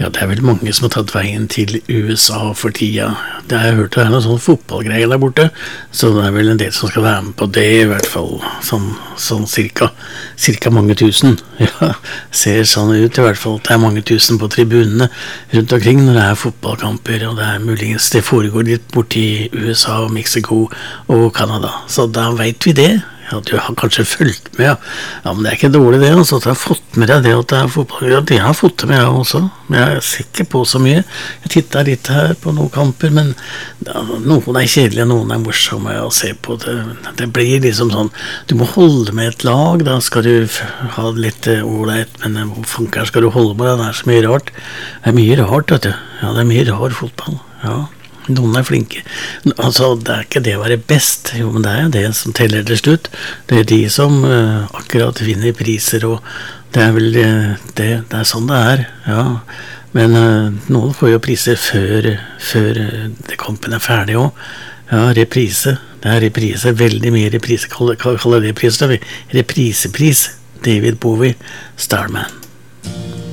Ja, det vel mange som har tatt veien til USA for tida. Det har jeg hørt, det noen sånn fotballgreier der borte, så det vel en del som skal være med på det, i hvert fall sånn cirka mange tusen. Ja, ser sånn ut i hvert fall. Det mange tusen på tribunene rundt omkring når det fotballkamper, og det muligens det foregår litt borti USA og Mexico og Canada. Så da vet vi det. Ja, du har kanskje fulgt med, ja. Ja, men det ikke dårlig det, altså, at du har fått med deg det at det fotball. Ja, det har jeg fått med jeg også, men jeg ser ikke på så mye. Jeg tittet litt her på noen kamper, men ja, noen kjedelige, noen morsomme å se på. Det blir liksom sånn, du må holde med et lag, da skal du ha litt ordentlig, men hvor funker skal du holde med det? Det så mye rart. Det mye rart, vet du. Ja, det mye rar fotball, ja. Noen flinke. Altså, det ikke det å være best, jo, men det jo det som teller til slutt. Det de som akkurat vinner priser, og det vel det sånn det ja. Men noen får jo priser før det kampen ferdig også. Ja, reprise. Det reprise, veldig mye reprise. Kaller det pris, da vi. Reprisepris. David Bowie, Starman.